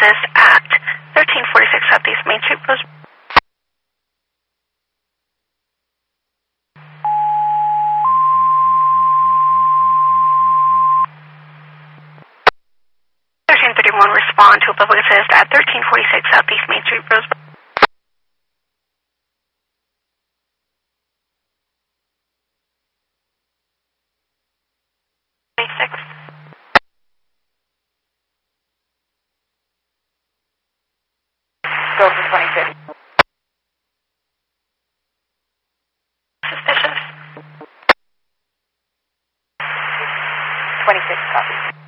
assist at 1346 Southeast Main Street, Rose. Respond to a public assist at 1346 Southeast Main Street, Rosebud. Go for 26. Suspicious. 26, copy.